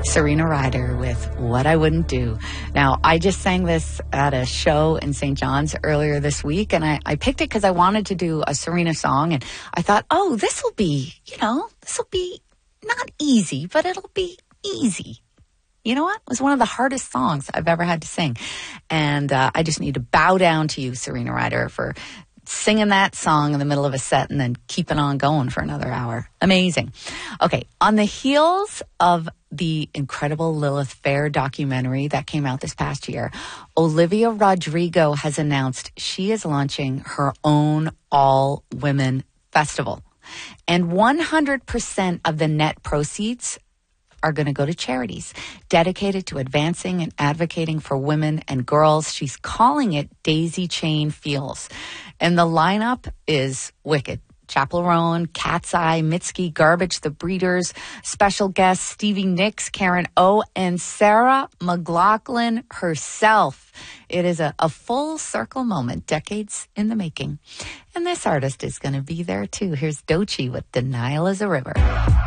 Serena Ryder with What I Wouldn't Do. Now, I just sang this at a show in St. John's earlier this week, and I picked it because I wanted to do a Serena song, and I thought, oh, this will be not easy, but it'll be easy. You know what? It was one of the hardest songs I've ever had to sing. And I just need to bow down to you, Serena Ryder, for singing that song in the middle of a set and then keeping on going for another hour. Amazing. Okay, on the heels of the incredible Lilith Fair documentary that came out this past year, Olivia Rodrigo has announced she is launching her own all-women festival. And 100% of the net proceeds are going to go to charities dedicated to advancing and advocating for women and girls. She's calling it Daisy Chain Feels. And the lineup is wicked. Chappell Roan, Cat's Eye, Mitski, Garbage, The Breeders, special guests Stevie Nicks, Karen O, and Sarah McLachlan herself. It is a full circle moment, decades in the making. And this artist is going to be there too. Here's Doechii with Denial is a River.